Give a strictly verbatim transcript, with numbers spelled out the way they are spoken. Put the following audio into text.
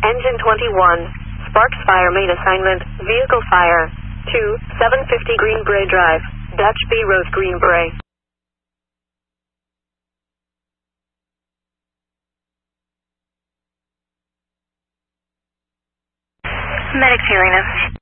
Engine twenty-one. Sparks fire main assignment. Vehicle fire. two, seven fifty Greenbrae Drive. Dutch B Rose Greenbrae. Medics here, Rena.